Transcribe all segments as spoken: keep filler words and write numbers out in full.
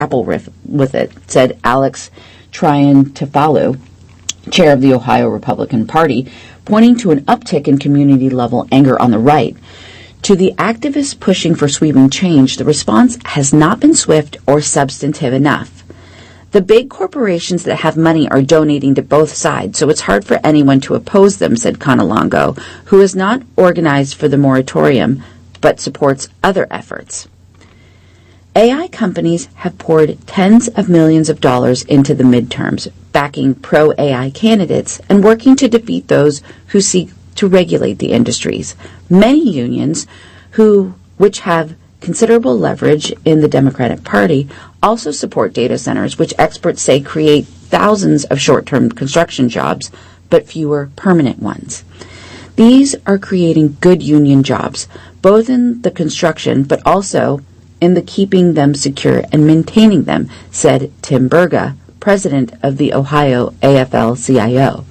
grapple with it, said Alex Triantafylou, chair of the Ohio Republican Party, pointing to an uptick in community-level anger on the right. To the activists pushing for sweeping change, the response has not been swift or substantive enough. The big corporations that have money are donating to both sides, so it's hard for anyone to oppose them, said Conalongo, who is not organized for the moratorium, but supports other efforts. A I companies have poured tens of millions of dollars into the midterms, backing pro-A I candidates and working to defeat those who seek to regulate the industries. Many unions, who which have considerable leverage in the Democratic Party, also support data centers, which experts say create thousands of short-term construction jobs, but fewer permanent ones. These are creating good union jobs, both in the construction but also in the keeping them secure and maintaining them, said Tim Berga, president of the Ohio A F L C I O.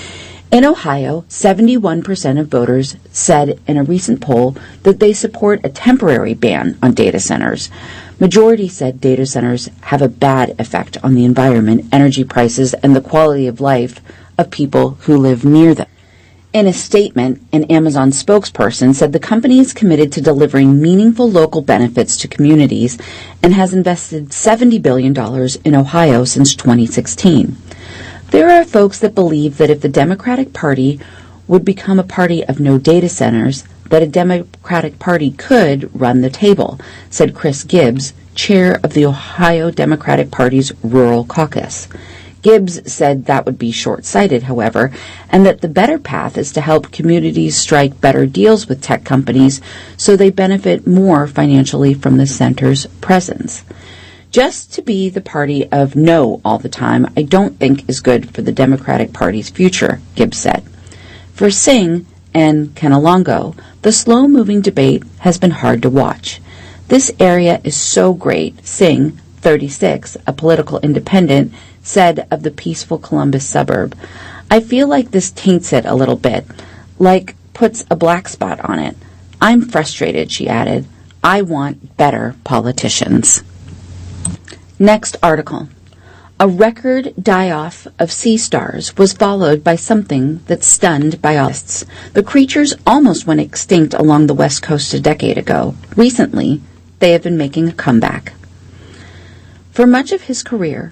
In Ohio, seventy-one percent of voters said in a recent poll that they support a temporary ban on data centers. Majority said data centers have a bad effect on the environment, energy prices, and the quality of life of people who live near them. In a statement, an Amazon spokesperson said the company is committed to delivering meaningful local benefits to communities and has invested seventy billion dollars in Ohio since twenty sixteen. There are folks that believe that if the Democratic Party would become a party of no data centers, that a Democratic Party could run the table, said Chris Gibbs, chair of the Ohio Democratic Party's Rural Caucus. Gibbs said that would be short-sighted, however, and that the better path is to help communities strike better deals with tech companies so they benefit more financially from the center's presence. Just to be the party of no all the time, I don't think is good for the Democratic Party's future, Gibbs said. For Singh and Conalongo, the slow-moving debate has been hard to watch. This area is so great, Singh, thirty-six, a political independent, said of the peaceful Columbus suburb. I feel like this taints it a little bit, like puts a black spot on it. I'm frustrated, she added. I want better politicians. Next article. A record die-off of sea stars was followed by something that stunned biologists. The creatures almost went extinct along the west coast a decade ago. Recently, they have been making a comeback. For much of his career,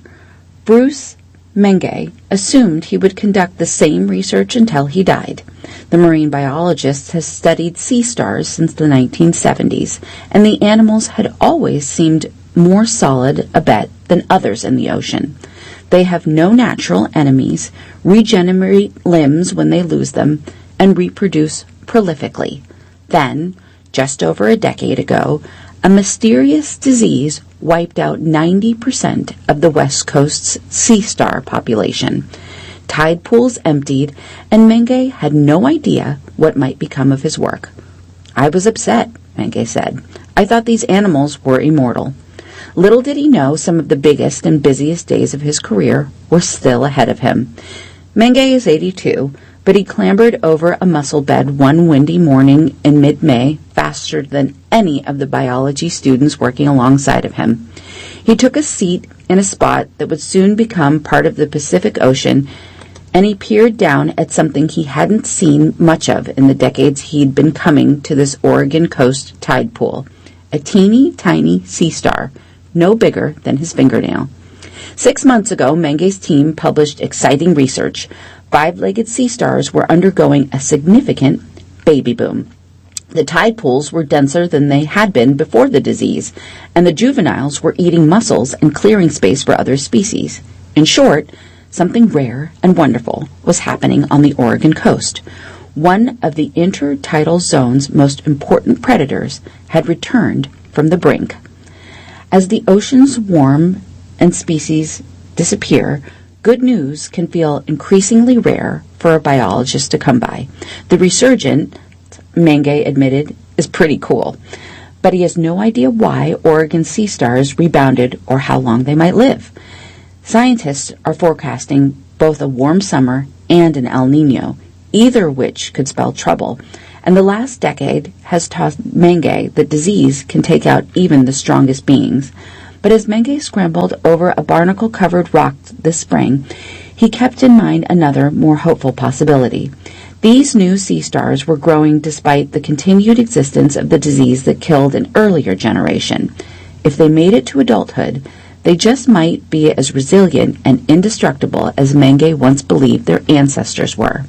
Bruce Menge assumed he would conduct the same research until he died. The marine biologist has studied sea stars since the nineteen seventies, and the animals had always seemed more solid a bet than others in the ocean. They have no natural enemies, regenerate limbs when they lose them, and reproduce prolifically. Then, just over a decade ago, a mysterious disease wiped out ninety percent of the West Coast's sea star population. Tide pools emptied, and Menge had no idea what might become of his work. I was upset, Menge said. I thought these animals were immortal. Little did he know some of the biggest and busiest days of his career were still ahead of him. Menge is eighty-two, but he clambered over a mussel bed one windy morning in mid-May faster than any of the biology students working alongside of him. He took a seat in a spot that would soon become part of the Pacific Ocean, and he peered down at something he hadn't seen much of in the decades he'd been coming to this Oregon coast tide pool. A teeny tiny sea star, no bigger than his fingernail. Six months ago, Menge's team published exciting research. Five-legged sea stars were undergoing a significant baby boom. The tide pools were denser than they had been before the disease, and the juveniles were eating mussels and clearing space for other species. In short, something rare and wonderful was happening on the Oregon coast. One of the intertidal zone's most important predators had returned from the brink. As the oceans warm and species disappear, good news can feel increasingly rare for a biologist to come by. The resurgent, Menge admitted, is pretty cool, but he has no idea why Oregon sea stars rebounded or how long they might live. Scientists are forecasting both a warm summer and an El Nino, either which could spell trouble, and the last decade has taught Menge that disease can take out even the strongest beings. But as Menge scrambled over a barnacle-covered rock this spring, he kept in mind another, more hopeful possibility. These new sea stars were growing despite the continued existence of the disease that killed an earlier generation. If they made it to adulthood, they just might be as resilient and indestructible as Menge once believed their ancestors were.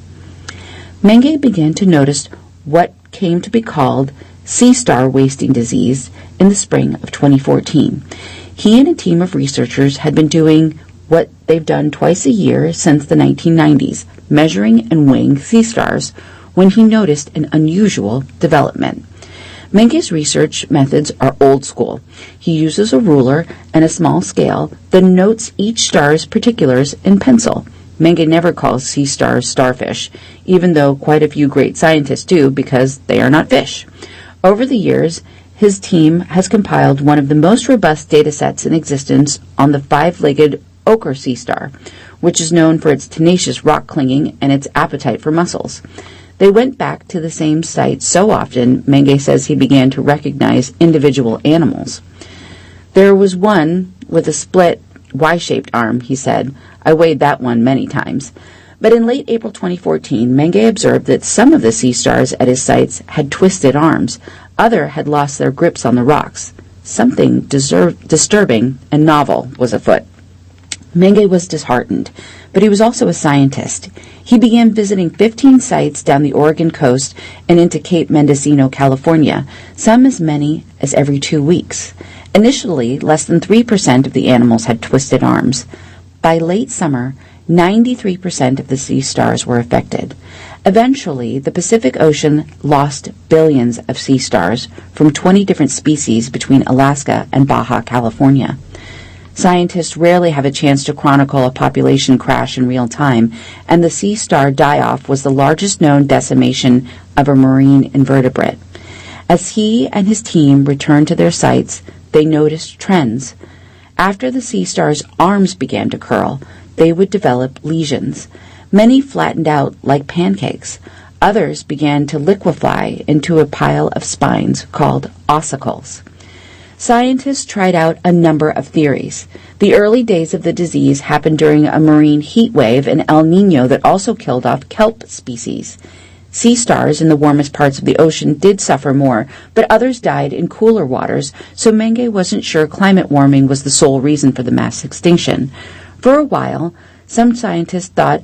Menge began to notice what came to be called sea star wasting disease in the spring of twenty fourteen. He and a team of researchers had been doing what they've done twice a year since the nineteen nineties, measuring and weighing sea stars, when he noticed an unusual development. Menge's research methods are old school. He uses a ruler and a small scale, then notes each star's particulars in pencil. Menge never calls sea stars starfish, even though quite a few great scientists do, because they are not fish. Over the years, his team has compiled one of the most robust data sets in existence on the five-legged ochre sea star, which is known for its tenacious rock clinging and its appetite for mussels. They went back to the same site so often, Menge says he began to recognize individual animals. There was one with a split Y-shaped arm, he said. I weighed that one many times. But in late April twenty fourteen, Menge observed that some of the sea stars at his sites had twisted arms. Others had lost their grips on the rocks. Something deserve, disturbing and novel was afoot. Menge was disheartened, but he was also a scientist. He began visiting fifteen sites down the Oregon coast and into Cape Mendocino, California, some as many as every two weeks. Initially, less than three percent of the animals had twisted arms. By late summer, ninety-three percent of the sea stars were affected. Eventually, the Pacific Ocean lost billions of sea stars from twenty different species between Alaska and Baja California. Scientists rarely have a chance to chronicle a population crash in real time, and the sea star die-off was the largest known decimation of a marine invertebrate. As he and his team returned to their sites, they noticed trends. After the sea star's arms began to curl, they would develop lesions. Many flattened out like pancakes. Others began to liquefy into a pile of spines called ossicles. Scientists tried out a number of theories. The early days of the disease happened during a marine heat wave and El Nino that also killed off kelp species. Sea stars in the warmest parts of the ocean did suffer more, but others died in cooler waters, so Menge wasn't sure climate warming was the sole reason for the mass extinction. For a while, some scientists thought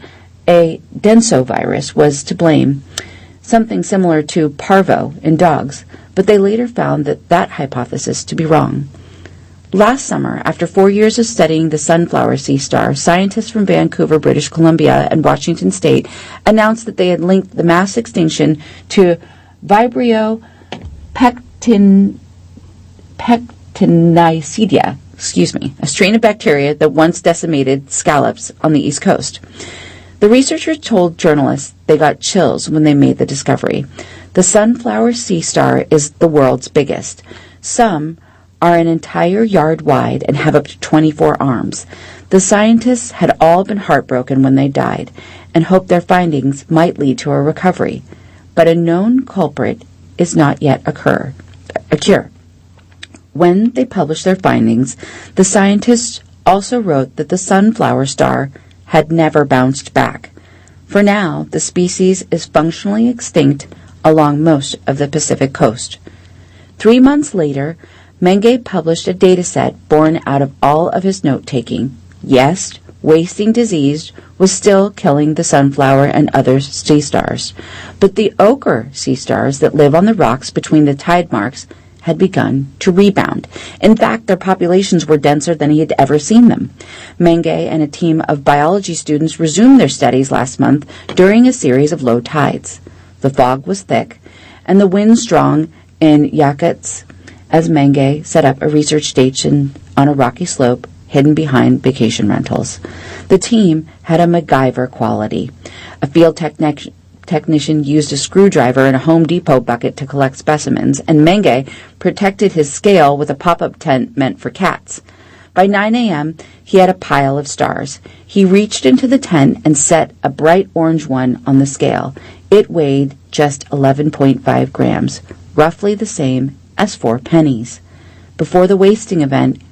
a densovirus was to blame, something similar to parvo in dogs, but they later found that that hypothesis to be wrong. Last summer, after four years of studying the sunflower sea star, scientists from Vancouver, British Columbia, and Washington State announced that they had linked the mass extinction to Vibrio pectin, pectinicidia, excuse me, a strain of bacteria that once decimated scallops on the East Coast. The researchers told journalists they got chills when they made the discovery. The sunflower sea star is the world's biggest. Some are an entire yard wide and have up to twenty-four arms. The scientists had all been heartbroken when they died and hoped their findings might lead to a recovery. But a known culprit is not yet occur, a cure. When they published their findings, the scientists also wrote that the sunflower star had never bounced back. For now, the species is functionally extinct along most of the Pacific coast. Three months later, Menge published a dataset born out of all of his note-taking. Yes, wasting disease was still killing the sunflower and other sea stars, but the ochre sea stars that live on the rocks between the tide marks had begun to rebound. In fact, their populations were denser than he had ever seen them. Menge and a team of biology students resumed their studies last month during a series of low tides. The fog was thick, and the wind strong in Yakuts, as Menge set up a research station on a rocky slope hidden behind vacation rentals. The team had a MacGyver quality. A field technician technician used a screwdriver and a Home Depot bucket to collect specimens, and Menge protected his scale with a pop-up tent meant for cats. By nine a.m., he had a pile of stars. He reached into the tent and set a bright orange one on the scale. It weighed just eleven point five grams, roughly the same as four pennies. Before the wasting event,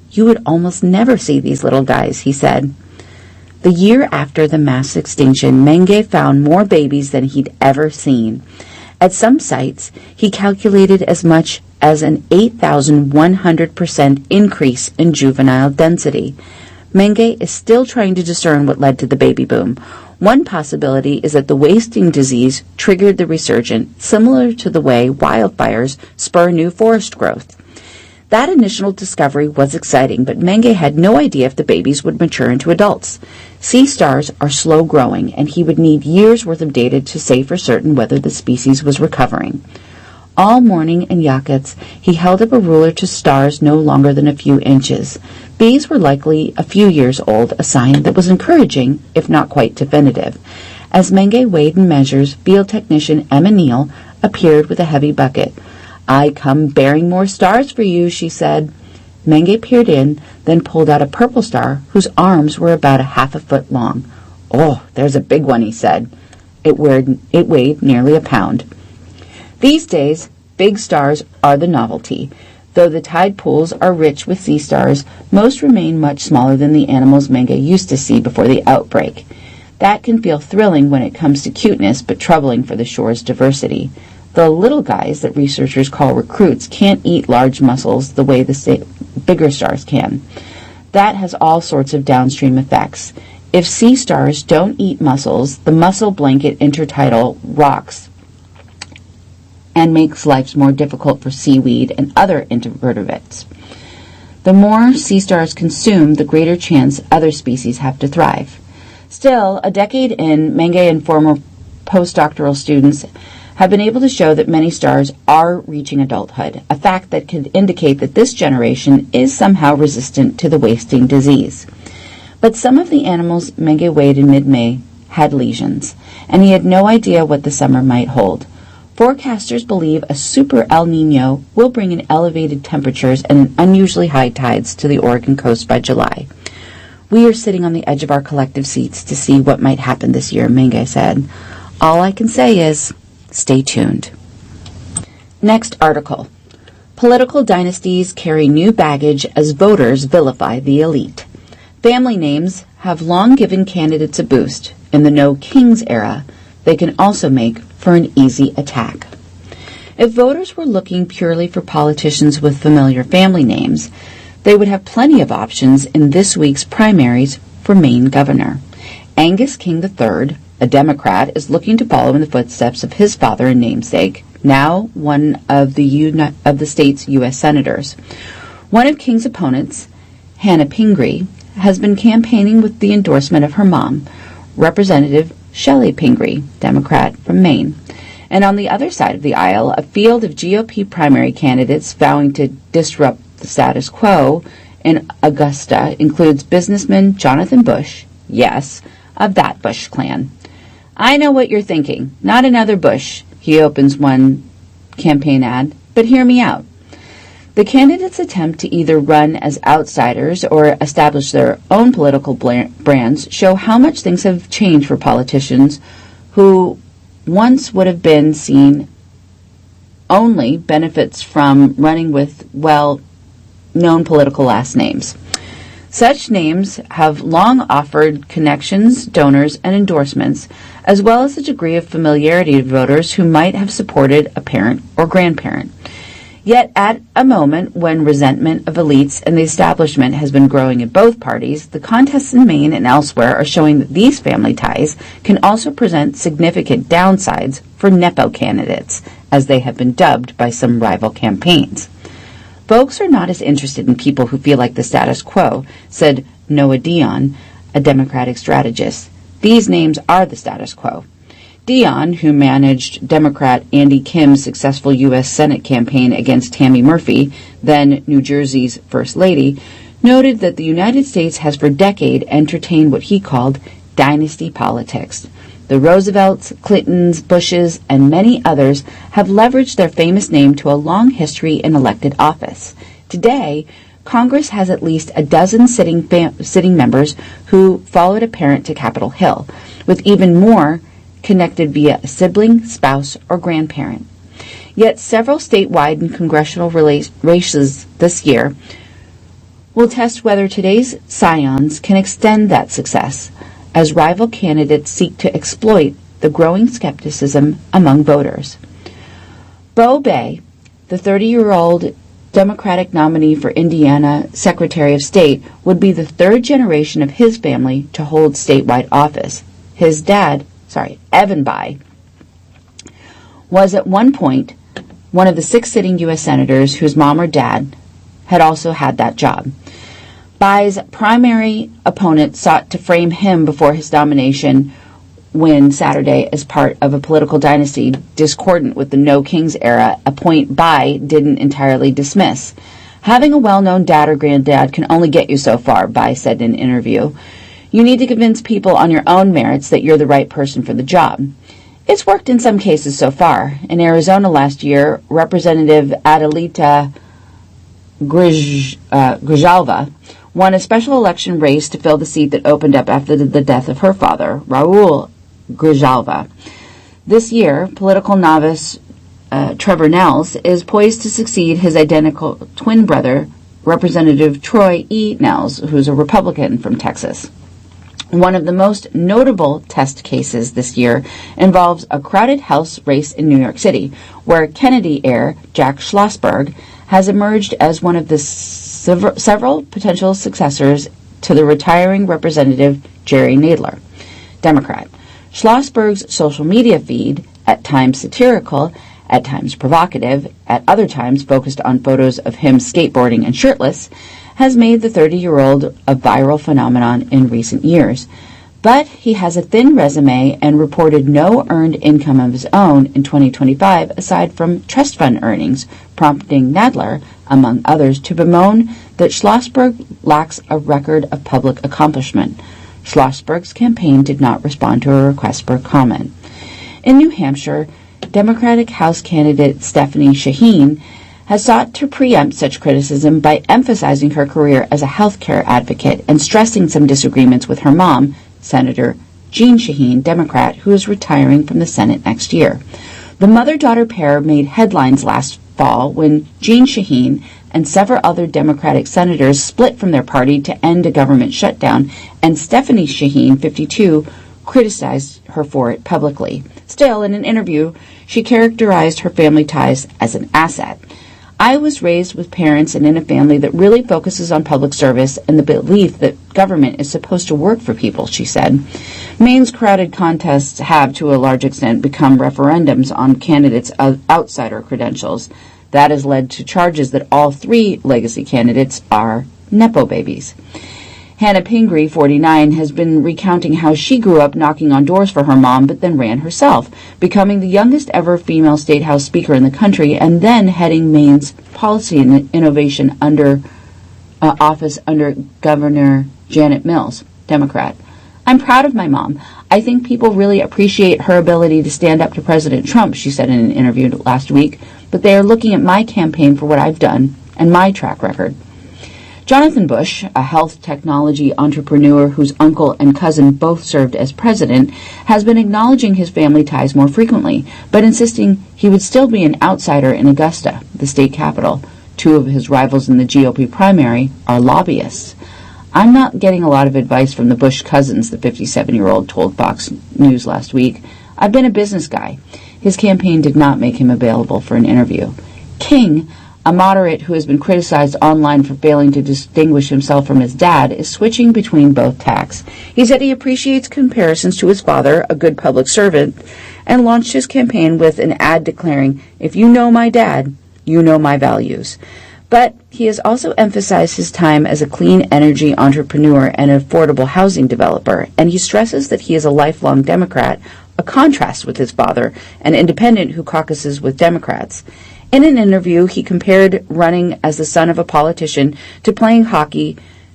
You would almost never see these little guys, he said. The year after the mass extinction, Menge found more babies than he'd ever seen. At some sites, he calculated as much as an eight thousand one hundred percent increase in juvenile density. Menge is still trying to discern what led to the baby boom. One possibility is that the wasting disease triggered the resurgence, similar to the way wildfires spur new forest growth. That initial discovery was exciting, but Menge had no idea if the babies would mature into adults. Sea stars are slow growing, and he would need years' worth of data to say for certain whether the species was recovering. All morning in Yakutsk, he held up a ruler to stars no longer than a few inches. These were likely a few years old, a sign that was encouraging, if not quite definitive. As Menge weighed and measures, field technician Emma Neal appeared with a heavy bucket. "I come bearing more stars for you," she said. Menge peered in, then pulled out a purple star whose arms were about a half a foot long. "Oh, there's a big one," he said. It weighed, it weighed nearly a pound. These days, big stars are the novelty. Though the tide pools are rich with sea stars, most remain much smaller than the animals Menge used to see before the outbreak. That can feel thrilling when it comes to cuteness, but troubling for the shore's diversity. The little guys that researchers call recruits can't eat large mussels the way the sta- bigger stars can. That has all sorts of downstream effects. If sea stars don't eat mussels, the mussel blanket intertidal rocks and makes life more difficult for seaweed and other invertebrates. The more sea stars consume, the greater chance other species have to thrive. Still, a decade in, Menge and former postdoctoral students have been able to show that many stars are reaching adulthood, a fact that could indicate that this generation is somehow resistant to the wasting disease. But some of the animals Menge weighed in mid-May had lesions, and he had no idea what the summer might hold. Forecasters believe a super El Nino will bring in elevated temperatures and unusually high tides to the Oregon coast by July. "We are sitting on the edge of our collective seats to see what might happen this year," Menge said. "All I can say is, stay tuned." Next article. Political dynasties carry new baggage as voters vilify the elite. Family names have long given candidates a boost. In the no kings era, they can also make for an easy attack. If voters were looking purely for politicians with familiar family names, they would have plenty of options in this week's primaries for Maine governor. Angus King the third, a Democrat, is looking to follow in the footsteps of his father and namesake, now one of the uni- of the state's U S senators. One of King's opponents, Hannah Pingree, has been campaigning with the endorsement of her mom, Representative Shelley Pingree, Democrat from Maine. And on the other side of the aisle, a field of G O P primary candidates vowing to disrupt the status quo in Augusta includes businessman Jonathan Bush, yes, of that Bush clan. "I know what you're thinking. Not another Bush," he opens one campaign ad, "but hear me out." The candidates attempt to either run as outsiders or establish their own political brands show how much things have changed for politicians who once would have been seen only benefits from running with well-known political last names. Such names have long offered connections, donors, and endorsements, as well as a degree of familiarity to voters who might have supported a parent or grandparent. Yet at a moment when resentment of elites and the establishment has been growing in both parties, the contests in Maine and elsewhere are showing that these family ties can also present significant downsides for Nepo candidates, as they have been dubbed by some rival campaigns. "Folks are not as interested in people who feel like the status quo," said Noah Dion, a Democratic strategist. "These names are the status quo." Dion, who managed Democrat Andy Kim's successful U S Senate campaign against Tammy Murphy, then New Jersey's First Lady, noted that the United States has for decades entertained what he called dynasty politics. The Roosevelts, Clintons, Bushes, and many others have leveraged their famous name to a long history in elected office. Today, Congress has at least a dozen sitting fam- sitting members who followed a parent to Capitol Hill, with even more connected via a sibling, spouse, or grandparent. Yet several statewide and congressional races this year will test whether today's scions can extend that success as rival candidates seek to exploit the growing skepticism among voters. Bo Bay, the thirty-year-old Democratic nominee for Indiana Secretary of State, would be the third generation of his family to hold statewide office. His dad, sorry, Evan Bayh, was at one point one of the six sitting U S senators whose mom or dad had also had that job. Bayh's primary opponent sought to frame him before his nomination win Saturday as part of a political dynasty discordant with the No Kings era, a point Bayh didn't entirely dismiss. Having a well-known dad or granddad can only get you so far, Bayh said in an interview. You need to convince people on your own merits that you're the right person for the job. It's worked in some cases so far. In Arizona last year, Representative Adelita Grij, uh, Grijalva won a special election race to fill the seat that opened up after the, the death of her father, Raul Grijalva. This year, political novice uh, Trevor Nels is poised to succeed his identical twin brother, Representative Troy E. Nels, who's a Republican from Texas. One of the most notable test cases this year involves a crowded House race in New York City, where Kennedy heir Jack Schlossberg has emerged as one of the sev- several potential successors to the retiring Representative Jerry Nadler, Democrat. Schlossberg's social media feed, at times satirical, at times provocative, at other times focused on photos of him skateboarding and shirtless, has made the thirty-year-old a viral phenomenon in recent years. But he has a thin resume and reported no earned income of his own in twenty twenty-five aside from trust fund earnings, prompting Nadler, among others, to bemoan that Schlossberg lacks a record of public accomplishment. Schlossberg's campaign did not respond to a request for comment. In New Hampshire, Democratic House candidate Stephanie Shaheen has sought to preempt such criticism by emphasizing her career as a health care advocate and stressing some disagreements with her mom, Senator Jeanne Shaheen, Democrat, who is retiring from the Senate next year. The mother-daughter pair made headlines last fall when Jeanne Shaheen and several other Democratic senators split from their party to end a government shutdown, and Stephanie Shaheen, fifty-two, criticized her for it publicly. Still, in an interview, she characterized her family ties as an asset. I was raised with parents and in a family that really focuses on public service and the belief that government is supposed to work for people, she said. Maine's crowded contests have, to a large extent, become referendums on candidates' outsider credentials. That has led to charges that all three legacy candidates are Nepo babies. Hannah Pingree, forty-nine, has been recounting how she grew up knocking on doors for her mom, but then ran herself, becoming the youngest ever female state house speaker in the country, and then heading Maine's policy and innovation under uh, office under Governor Janet Mills, Democrat. I'm proud of my mom. I think people really appreciate her ability to stand up to President Trump, she said in an interview last week, but they are looking at my campaign for what I've done and my track record. Jonathan Bush, a health technology entrepreneur whose uncle and cousin both served as president, has been acknowledging his family ties more frequently, but insisting he would still be an outsider in Augusta, the state capital. Two of his rivals in the G O P primary are lobbyists. I'm not getting a lot of advice from the Bush cousins, the fifty-seven-year-old told Fox News last week. I've been a business guy. His campaign did not make him available for an interview. King, a moderate who has been criticized online for failing to distinguish himself from his dad, is switching between both tacks. He said he appreciates comparisons to his father, a good public servant, and launched his campaign with an ad declaring, "If you know my dad, you know my values." But he has also emphasized his time as a clean energy entrepreneur and affordable housing developer, and he stresses that he is a lifelong Democrat, a contrast with his father, an independent who caucuses with Democrats. In an interview, he compared running as the son of a politician to playing hockey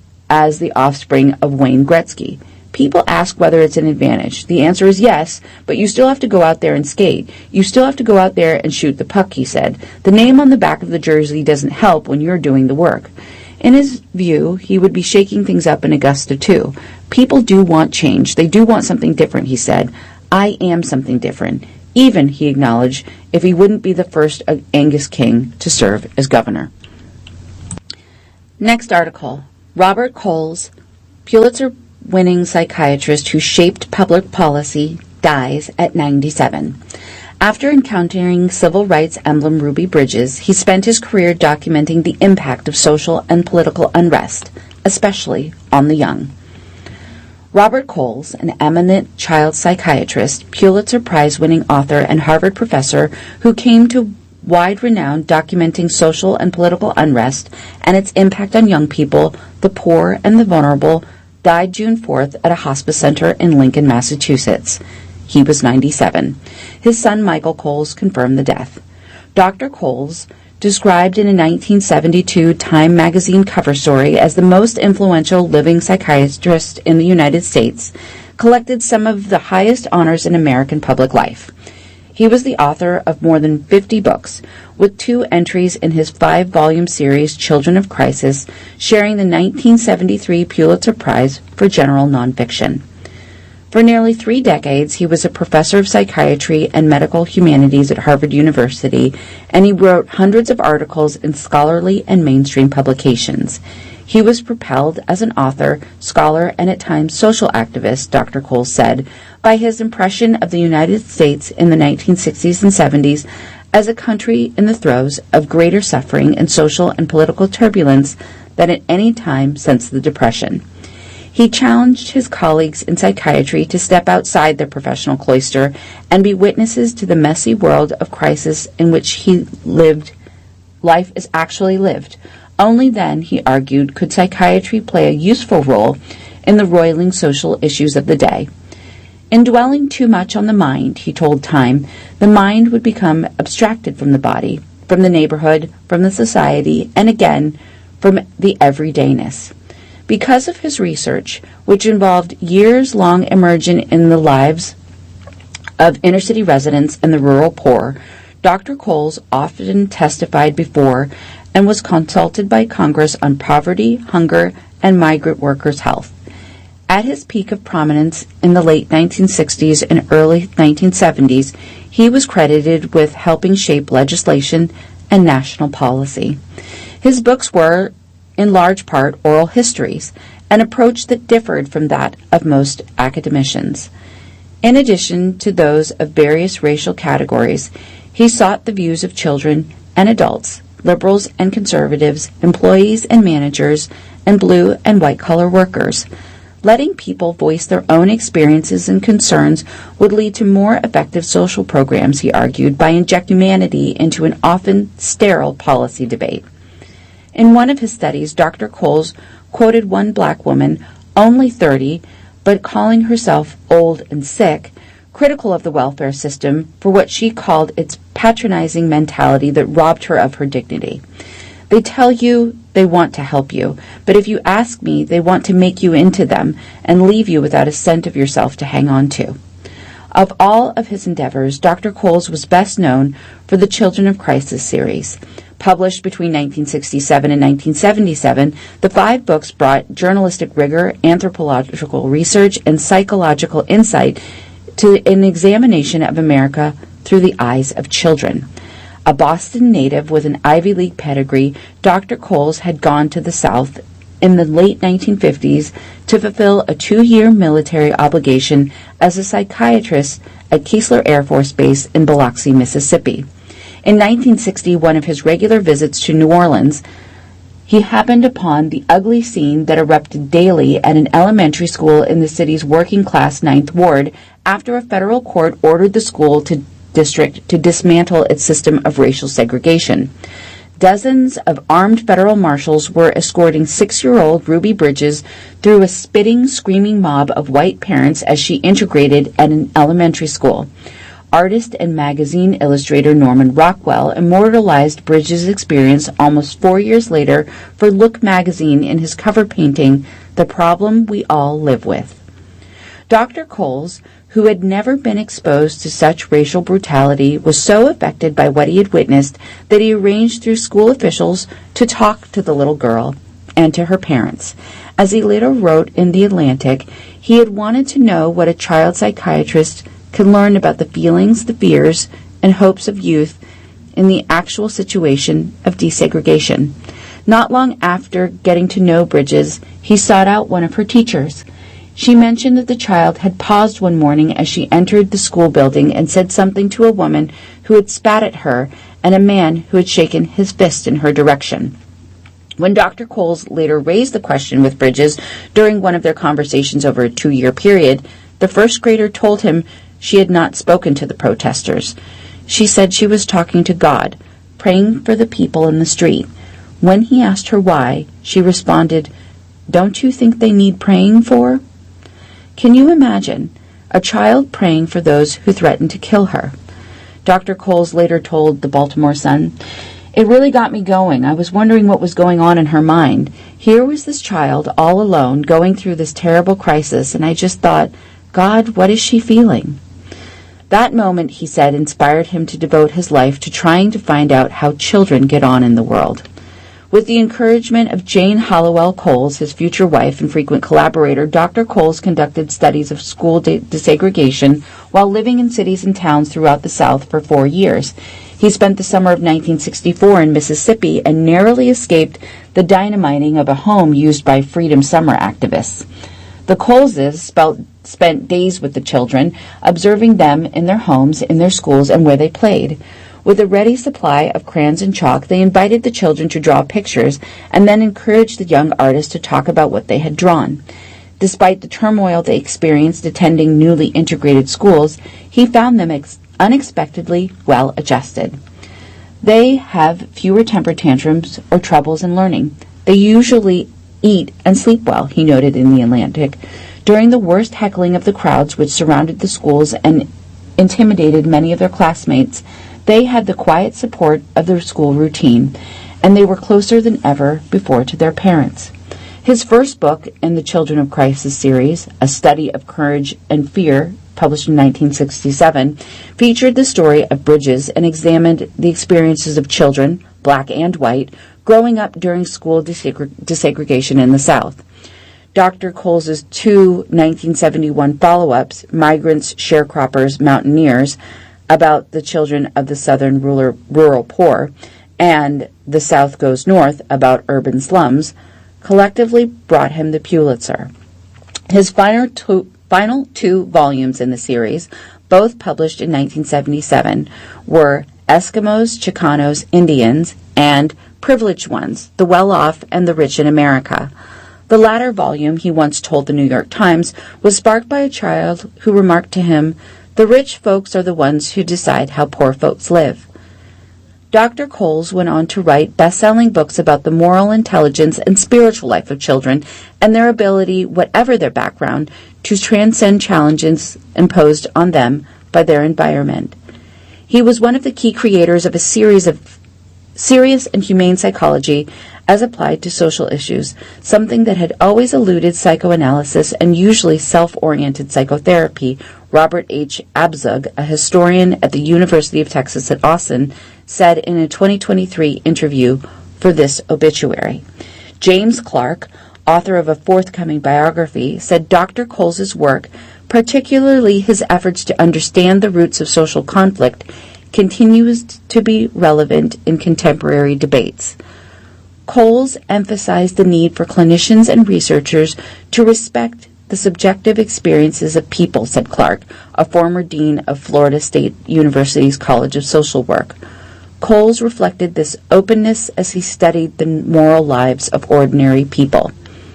as the offspring of Wayne Gretzky. People ask whether it's an advantage. The answer is yes, but you still have to go out there and skate. You still have to go out there and shoot the puck, he said. The name on the back of the jersey doesn't help when you're doing the work. In his view, he would be shaking things up in Augusta, too. People do want change. They do want something different, he said. I am something different. Even, he acknowledged, if he wouldn't be the first Angus King to serve as governor. Next article. Robert Coles, Pulitzer-winning psychiatrist who shaped public policy, dies at ninety-seven. After encountering civil rights emblem Ruby Bridges, he spent his career documenting the impact of social and political unrest, especially on the young. Robert Coles, an eminent child psychiatrist, Pulitzer Prize-winning author, and Harvard professor who came to wide renown documenting social and political unrest and its impact on young people, the poor, and the vulnerable, died June fourth at a hospice center in Lincoln, Massachusetts. He was ninety-seven. His son, Michael Coles, confirmed the death. Doctor Coles, described in a nineteen seventy-two Time magazine cover story as the most influential living psychiatrist in the United States, collected some of the highest honors in American public life. He was the author of more than fifty books, with two entries in his five-volume series Children of Crisis, sharing the nineteen seventy-three Pulitzer Prize for General Nonfiction. For nearly three decades, he was a professor of psychiatry and medical humanities at Harvard University, and he wrote hundreds of articles in scholarly and mainstream publications. He was propelled as an author, scholar, and at times social activist, Doctor Coles said, by his impression of the United States in the nineteen sixties and seventies as a country in the throes of greater suffering and social and political turbulence than at any time since the Depression. He challenged his colleagues in psychiatry to step outside their professional cloister and be witnesses to the messy world of crisis in which he lived. Life is actually lived. Only then, he argued, could psychiatry play a useful role in the roiling social issues of the day. In dwelling too much on the mind, he told Time, the mind would become abstracted from the body, from the neighborhood, from the society, and again, from the everydayness. Because of his research, which involved years-long immersion in the lives of inner-city residents and the rural poor, Doctor Coles often testified before and was consulted by Congress on poverty, hunger, and migrant workers' health. At his peak of prominence in the late nineteen sixties and early nineteen seventies, he was credited with helping shape legislation and national policy. His books were, in large part, oral histories, an approach that differed from that of most academicians. In addition to those of various racial categories, he sought the views of children and adults, liberals and conservatives, employees and managers, and blue and white-collar workers. Letting people voice their own experiences and concerns would lead to more effective social programs, he argued, by injecting humanity into an often sterile policy debate. In one of his studies, Doctor Coles quoted one black woman, only thirty, but calling herself old and sick, critical of the welfare system for what she called its patronizing mentality that robbed her of her dignity. They tell you they want to help you, but if you ask me, they want to make you into them and leave you without a cent of yourself to hang on to. Of all of his endeavors, Doctor Coles was best known for the Children of Crisis series. Published between nineteen sixty-seven and nineteen seventy-seven, the five books brought journalistic rigor, anthropological research, and psychological insight to an examination of America through the eyes of children. A Boston native with an Ivy League pedigree, Doctor Coles had gone to the South in the late nineteen fifties to fulfill a two-year military obligation as a psychiatrist at Keesler Air Force Base in Biloxi, Mississippi. In nineteen sixty, one of his regular visits to New Orleans, he happened upon the ugly scene that erupted daily at an elementary school in the city's working-class Ninth Ward after a federal court ordered the school to district to dismantle its system of racial segregation. Dozens of armed federal marshals were escorting six-year-old Ruby Bridges through a spitting, screaming mob of white parents as she integrated at an elementary school. Artist and magazine illustrator Norman Rockwell immortalized Bridges' experience almost four years later for Look magazine in his cover painting, The Problem We All Live With. Doctor Coles, who had never been exposed to such racial brutality, was so affected by what he had witnessed that he arranged through school officials to talk to the little girl and to her parents. As he later wrote in The Atlantic, he had wanted to know what a child psychiatrist could learn about the feelings, the fears, and hopes of youth in the actual situation of desegregation. Not long after getting to know Bridges, he sought out one of her teachers. She mentioned that the child had paused one morning as she entered the school building and said something to a woman who had spat at her and a man who had shaken his fist in her direction. When Doctor Coles later raised the question with Bridges during one of their conversations over a two-year period, the first grader told him she had not spoken to the protesters. She said she was talking to God, praying for the people in the street. When he asked her why, she responded, "Don't you think they need praying for?" Can you imagine a child praying for those who threatened to kill her? Doctor Coles later told the Baltimore Sun, "It really got me going. I was wondering what was going on in her mind. Here was this child all alone going through this terrible crisis, and I just thought, God, what is she feeling?" That moment, he said, inspired him to devote his life to trying to find out how children get on in the world. With the encouragement of Jane Hollowell Coles, his future wife and frequent collaborator, Doctor Coles conducted studies of school de- desegregation while living in cities and towns throughout the South for four years. He spent the summer of nineteen sixty-four in Mississippi and narrowly escaped the dynamiting of a home used by Freedom Summer activists. The Coleses spelt, spent days with the children, observing them in their homes, in their schools, and where they played. With a ready supply of crayons and chalk, they invited the children to draw pictures and then encouraged the young artists to talk about what they had drawn. Despite the turmoil they experienced attending newly integrated schools, he found them ex- unexpectedly well-adjusted. They have fewer temper tantrums or troubles in learning. They usually eat and sleep well, he noted in The Atlantic. During the worst heckling of the crowds which surrounded the schools and intimidated many of their classmates, they had the quiet support of their school routine, and they were closer than ever before to their parents. His first book in the Children of Crisis series, A Study of Courage and Fear, published in nineteen sixty-seven, featured the story of Bridges and examined the experiences of children, black and white, growing up during school desegre- desegregation in the South. Doctor Coles's two nineteen seventy-one follow-ups, Migrants, Sharecroppers, Mountaineers, about the children of the Southern rural, rural poor, and The South Goes North, about urban slums, collectively brought him the Pulitzer. His final two, final two volumes in the series, both published in nineteen seventy-seven, were Eskimos, Chicanos, Indians, and Privileged Ones, The Well-Off and the Rich in America. The latter volume, he once told the New York Times, was sparked by a child who remarked to him, "The rich folks are the ones who decide how poor folks live." Doctor Coles went on to write best-selling books about the moral intelligence and spiritual life of children and their ability, whatever their background, to transcend challenges imposed on them by their environment. He was one of the key creators of a series of serious and humane psychology as applied to social issues, something that had always eluded psychoanalysis and usually self-oriented psychotherapy. Robert H. Abzug, a historian at the University of Texas at Austin, said in a twenty twenty-three interview for this obituary. James Clark, author of a forthcoming biography, said Doctor Coles's work, particularly his efforts to understand the roots of social conflict, continues to be relevant in contemporary debates. Coles emphasized the need for clinicians and researchers to respect the subjective experiences of people, said Clark, a former dean of Florida State University's College of Social Work. Coles reflected this openness as he studied the moral lives of ordinary people.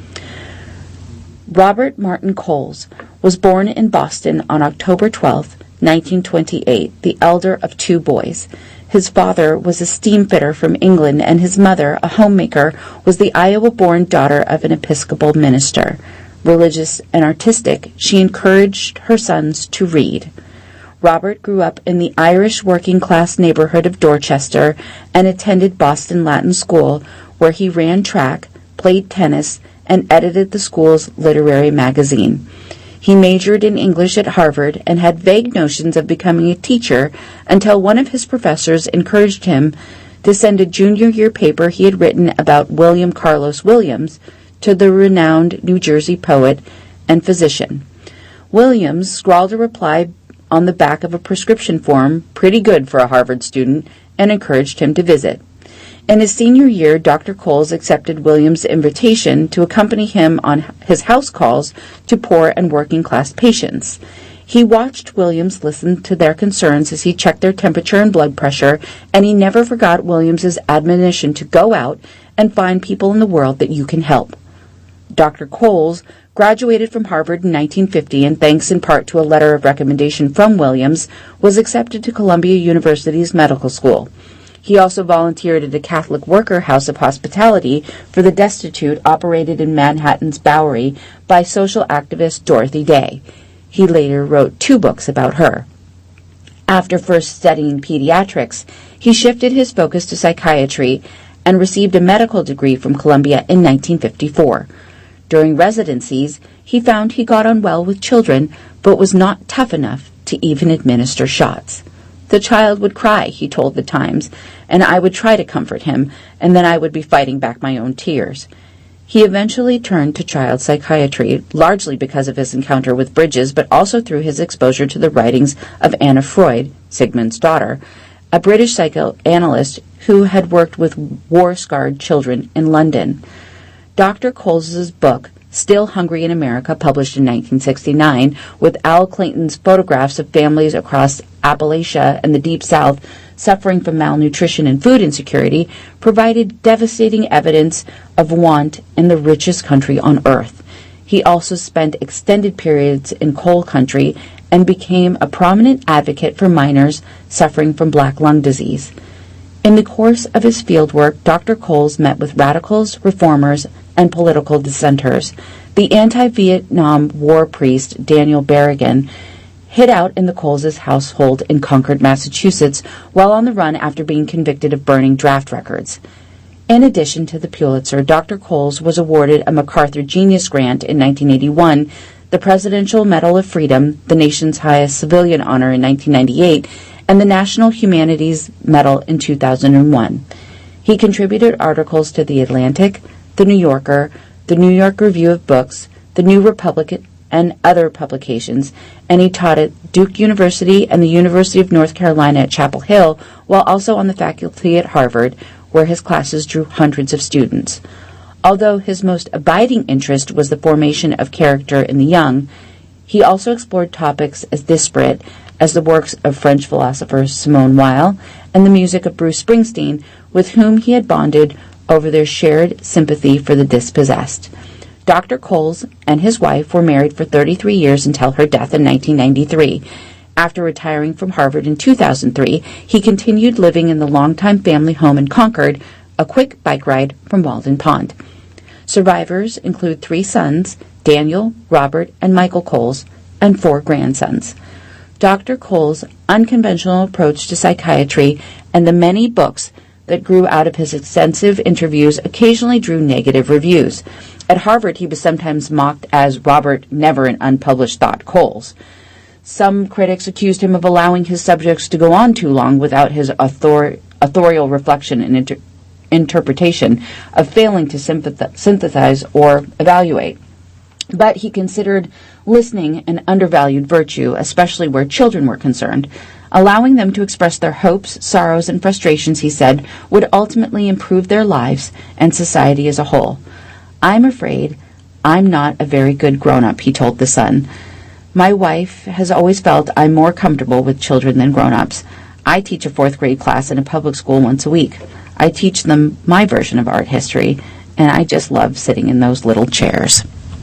Robert Martin Coles was born in Boston on October twelfth, nineteen twenty-eight, the elder of two boys. His father was a steamfitter from England, and his mother, a homemaker, was the Iowa-born daughter of an Episcopal minister. Religious and artistic, she encouraged her sons to read. Robert grew up in the Irish working-class neighborhood of Dorchester and attended Boston Latin School, where he ran track, played tennis, and edited the school's literary magazine. He majored in English at Harvard and had vague notions of becoming a teacher until one of his professors encouraged him to send a junior year paper he had written about William Carlos Williams to the renowned New Jersey poet and physician. Williams scrawled a reply on the back of a prescription form, pretty good for a Harvard student, and encouraged him to visit. In his senior year, Doctor Coles accepted Williams' invitation to accompany him on his house calls to poor and working-class patients. He watched Williams listen to their concerns as he checked their temperature and blood pressure, and he never forgot Williams's admonition to go out and find people in the world that you can help. Doctor Coles graduated from Harvard in nineteen fifty, and thanks in part to a letter of recommendation from Williams, was accepted to Columbia University's medical school. He also volunteered at a Catholic worker house of hospitality for the destitute operated in Manhattan's Bowery by social activist Dorothy Day. He later wrote two books about her. After first studying pediatrics, he shifted his focus to psychiatry and received a medical degree from Columbia in nineteen fifty-four. During residencies, he found he got on well with children, but was not tough enough to even administer shots. The child would cry, he told the Times, and I would try to comfort him, and then I would be fighting back my own tears. He eventually turned to child psychiatry, largely because of his encounter with Bridges, but also through his exposure to the writings of Anna Freud, Sigmund's daughter, a British psychoanalyst who had worked with war-scarred children in London. Doctor Coles's book, Still Hungry in America, published in nineteen sixty-nine, with Al Clayton's photographs of families across Appalachia and the Deep South suffering from malnutrition and food insecurity, provided devastating evidence of want in the richest country on earth. He also spent extended periods in coal country and became a prominent advocate for miners suffering from black lung disease. In the course of his fieldwork, Doctor Coles met with radicals, reformers, and political dissenters. The anti-Vietnam War priest Daniel Berrigan hid out in the Coles' household in Concord, Massachusetts, while on the run after being convicted of burning draft records. In addition to the Pulitzer, Doctor Coles was awarded a MacArthur Genius Grant in nineteen eighty-one, the Presidential Medal of Freedom, the nation's highest civilian honor, in nineteen ninety-eight, and the National Humanities Medal in two thousand one. He contributed articles to The Atlantic, The New Yorker, The New York Review of Books, The New Republic, and other publications, and he taught at Duke University and the University of North Carolina at Chapel Hill, while also on the faculty at Harvard, where his classes drew hundreds of students. Although his most abiding interest was the formation of character in the young, he also explored topics as disparate as the works of French philosopher Simone Weil and the music of Bruce Springsteen, with whom he had bonded over their shared sympathy for the dispossessed. Doctor Coles and his wife were married for thirty-three years until her death in nineteen ninety-three. After retiring from Harvard in two thousand three, he continued living in the longtime family home in Concord, a quick bike ride from Walden Pond. Survivors include three sons, Daniel, Robert, and Michael Coles, and four grandsons. Doctor Coles' unconventional approach to psychiatry and the many books that grew out of his extensive interviews occasionally drew negative reviews. At Harvard, he was sometimes mocked as Robert Never an Unpublished Thought Coles. Some critics accused him of allowing his subjects to go on too long without his author- authorial reflection and inter- interpretation, of failing to sympath- synthesize or evaluate. But he considered listening an undervalued virtue, especially where children were concerned. Allowing them to express their hopes, sorrows, and frustrations, he said, would ultimately improve their lives and society as a whole. I'm afraid I'm not a very good grown-up, he told The Sun. My wife has always felt I'm more comfortable with children than grown-ups. I teach a fourth grade class in a public school once a week. I teach them my version of art history, and I just love sitting in those little chairs.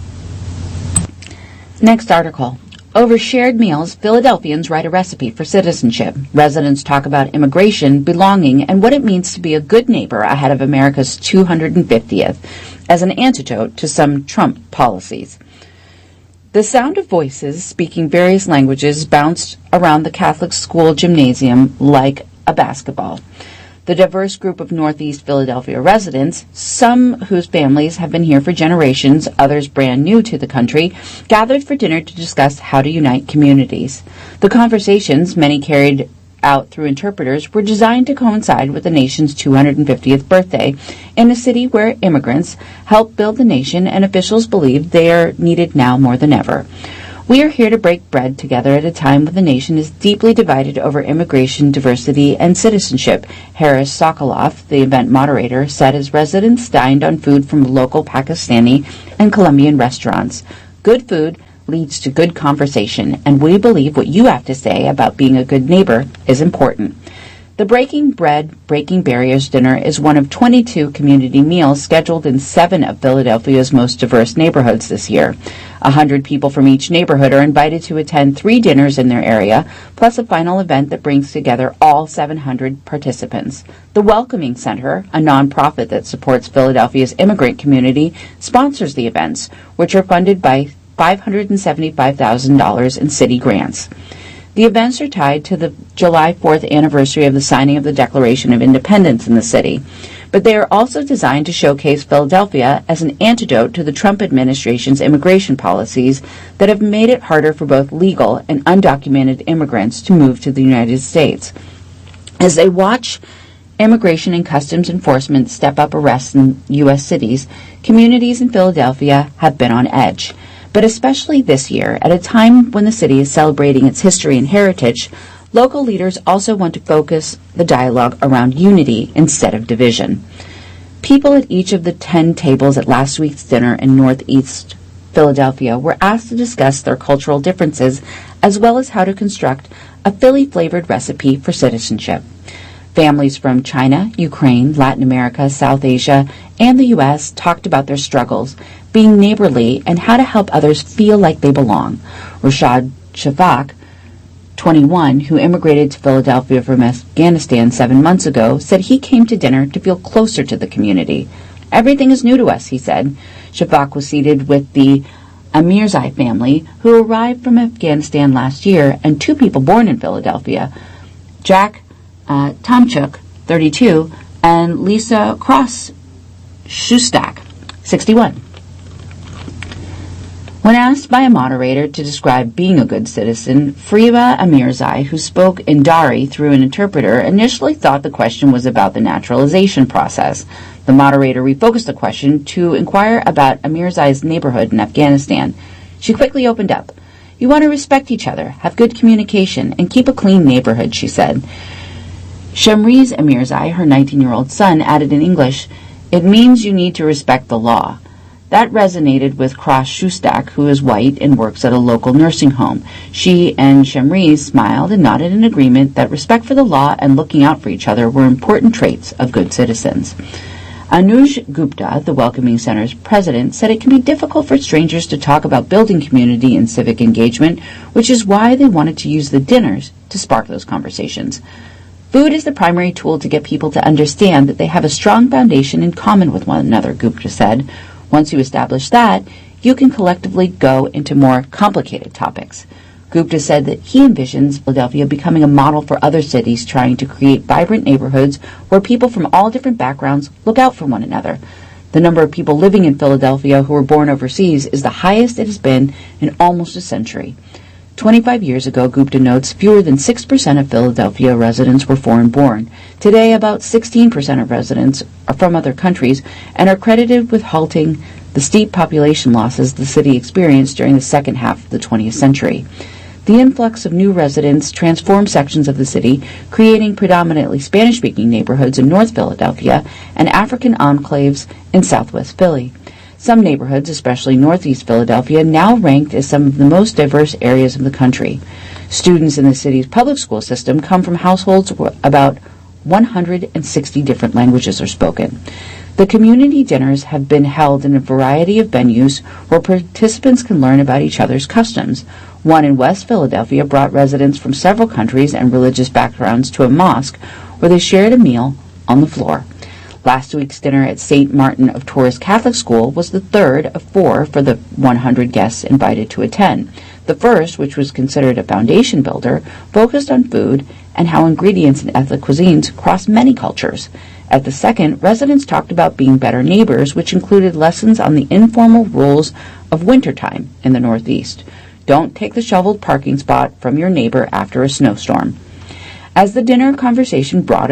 Next article. Over shared meals, Philadelphians write a recipe for citizenship. Residents talk about immigration, belonging, and what it means to be a good neighbor ahead of America's two hundred fiftieth, as an antidote to some Trump policies. The sound of voices speaking various languages bounced around the Catholic school gymnasium like a basketball. The diverse group of Northeast Philadelphia residents, some whose families have been here for generations, others brand new to the country, gathered for dinner to discuss how to unite communities. The conversations, many carried out through interpreters, were designed to coincide with the nation's two hundred fiftieth birthday, in a city where immigrants helped build the nation and officials believe they are needed now more than ever. We are here to break bread together at a time when the nation is deeply divided over immigration, diversity, and citizenship, Haris Sokoloff, the event moderator, said as residents dined on food from local Pakistani and Colombian restaurants. Good food leads to good conversation, and we believe what you have to say about being a good neighbor is important. The Breaking Bread, Breaking Barriers dinner is one of twenty-two community meals scheduled in seven of Philadelphia's most diverse neighborhoods this year. A hundred people from each neighborhood are invited to attend three dinners in their area, plus a final event that brings together all seven hundred participants. The Welcoming Center, a nonprofit that supports Philadelphia's immigrant community, sponsors the events, which are funded by five hundred seventy-five thousand dollars in city grants. The events are tied to the July fourth anniversary of the signing of the Declaration of Independence in the city, but they are also designed to showcase Philadelphia as an antidote to the Trump administration's immigration policies that have made it harder for both legal and undocumented immigrants to move to the United States. As they watch immigration and customs enforcement step up arrests in U S cities, communities in Philadelphia have been on edge. But especially this year, at a time when the city is celebrating its history and heritage, local leaders also want to focus the dialogue around unity instead of division. People at each of the ten tables at last week's dinner in Northeast Philadelphia were asked to discuss their cultural differences as well as how to construct a Philly-flavored recipe for citizenship. Families from China, Ukraine, Latin America, South Asia, and the U S talked about their struggles, being neighborly, and how to help others feel like they belong. Rashad Shafak, twenty-one, who immigrated to Philadelphia from Afghanistan seven months ago, said he came to dinner to feel closer to the community. Everything is new to us, he said. Shafak was seated with the Amirzai family, who arrived from Afghanistan last year, and two people born in Philadelphia, Jack uh, Tomchuk, thirty-two, and Lisa Cross Shustak, sixty-one. When asked by a moderator to describe being a good citizen, Friba Amirzai, who spoke in Dari through an interpreter, initially thought the question was about the naturalization process. The moderator refocused the question to inquire about Amirzai's neighborhood in Afghanistan. She quickly opened up. You want to respect each other, have good communication, and keep a clean neighborhood, she said. Shamriz Amirzai, her nineteen-year-old son, added in English, it means you need to respect the law. That resonated with Cross Shustak, who is white and works at a local nursing home. She and Shamriz smiled and nodded in agreement that respect for the law and looking out for each other were important traits of good citizens. Anuj Gupta, the Welcoming Center's president, said it can be difficult for strangers to talk about building community and civic engagement, which is why they wanted to use the dinners to spark those conversations. Food is the primary tool to get people to understand that they have a strong foundation in common with one another, Gupta said. Once you establish that, you can collectively go into more complicated topics. Gupta said that he envisions Philadelphia becoming a model for other cities trying to create vibrant neighborhoods where people from all different backgrounds look out for one another. The number of people living in Philadelphia who were born overseas is the highest it has been in almost a century. twenty-five years ago, Gupta notes, fewer than six percent of Philadelphia residents were foreign-born. Today, about sixteen percent of residents are from other countries and are credited with halting the steep population losses the city experienced during the second half of the twentieth century. The influx of new residents transformed sections of the city, creating predominantly Spanish-speaking neighborhoods in North Philadelphia and African enclaves in Southwest Philly. Some neighborhoods, especially Northeast Philadelphia, now ranked as some of the most diverse areas of the country. Students in the city's public school system come from households where about one hundred sixty different languages are spoken. The community dinners have been held in a variety of venues where participants can learn about each other's customs. One in West Philadelphia brought residents from several countries and religious backgrounds to a mosque where they shared a meal on the floor. Last week's dinner at Saint Martin of Tours Catholic School was the third of four for the one hundred guests invited to attend. The first, which was considered a foundation builder, focused on food and how ingredients in ethnic cuisines cross many cultures. At the second, residents talked about being better neighbors, which included lessons on the informal rules of wintertime in the Northeast. Don't take the shoveled parking spot from your neighbor after a snowstorm. As the dinner conversation broadened,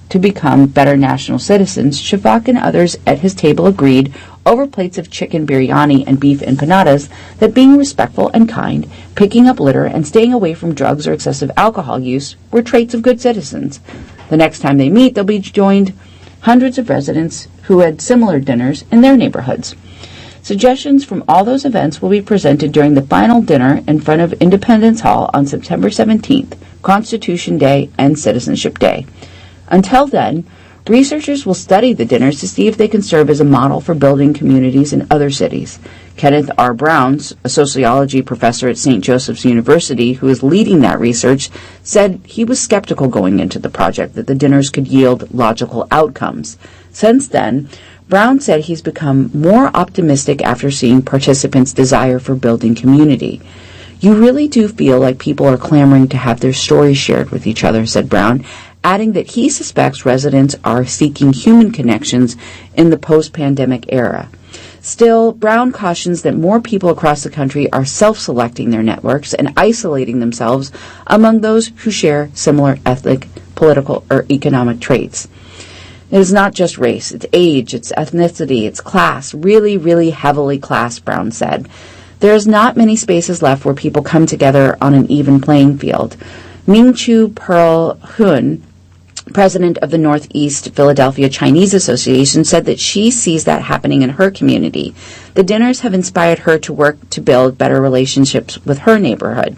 to become better national citizens, Shafak and others at his table agreed over plates of chicken biryani and beef empanadas that being respectful and kind, picking up litter, and staying away from drugs or excessive alcohol use were traits of good citizens. The next time they meet, they'll be joined hundreds of residents who had similar dinners in their neighborhoods. Suggestions from all those events will be presented during the final dinner in front of Independence Hall on September seventeenth, Constitution Day and Citizenship Day. Until then, researchers will study the dinners to see if they can serve as a model for building communities in other cities. Kenneth R. Brown, a sociology professor at Saint Joseph's University who is leading that research, said he was skeptical going into the project that the dinners could yield logical outcomes. Since then, Brown said he's become more optimistic after seeing participants' desire for building community. You really do feel like people are clamoring to have their stories shared with each other, said Brown, adding that he suspects residents are seeking human connections in the post-pandemic era. Still, Brown cautions that more people across the country are self-selecting their networks and isolating themselves among those who share similar ethnic, political, or economic traits. It is not just race, it's age, it's ethnicity, it's class, really, really heavily class, Brown said. There is not many spaces left where people come together on an even playing field. Ming-Chu Pearl Hun, president of the Northeast Philadelphia Chinese Association, said that she sees that happening in her community. The dinners have inspired her to work to build better relationships with her neighborhood.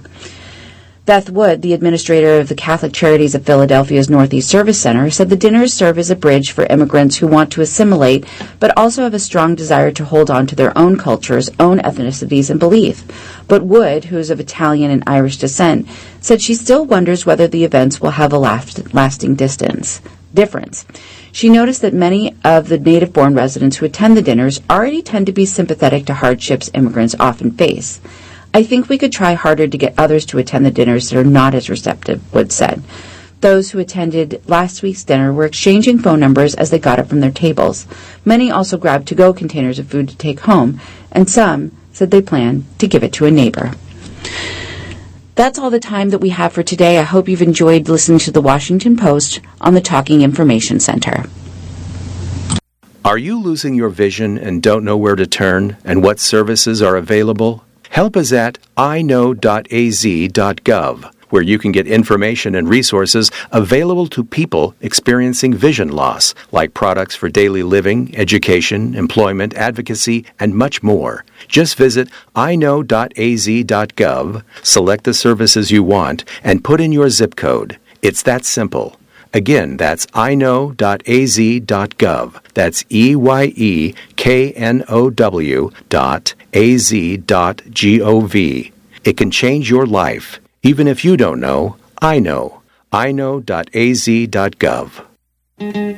Beth Wood, the administrator of the Catholic Charities of Philadelphia's Northeast Service Center, said the dinners serve as a bridge for immigrants who want to assimilate but also have a strong desire to hold on to their own cultures, own ethnicities, and belief. But Wood, who is of Italian and Irish descent, said she still wonders whether the events will have a last, lasting distance. difference. She noticed that many of the native-born residents who attend the dinners already tend to be sympathetic to hardships immigrants often face. I think we could try harder to get others to attend the dinners that are not as receptive, Wood said. Those who attended last week's dinner were exchanging phone numbers as they got up from their tables. Many also grabbed to-go containers of food to take home, and some said they plan to give it to a neighbor. That's all the time that we have for today. I hope you've enjoyed listening to the Washington Post on the Talking Information Center. Are you losing your vision and don't know where to turn and what services are available? Help is at i know dot a z dot gov, where you can get information and resources available to people experiencing vision loss, like products for daily living, education, employment, advocacy, and much more. Just visit i know dot a z dot gov, select the services you want, and put in your zip code. It's that simple. Again, that's i know dot a z dot gov. That's E Y E K N O W dot A Z dot G O V. It can change your life. Even if you don't know, I know. i know dot a z dot gov.